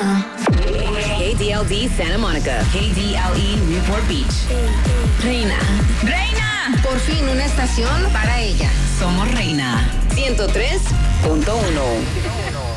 Reina. KDLD Santa Monica. KDLE Newport Beach. Reina. Reina. Por fin una estación para ella. Somos Reina. 103.1.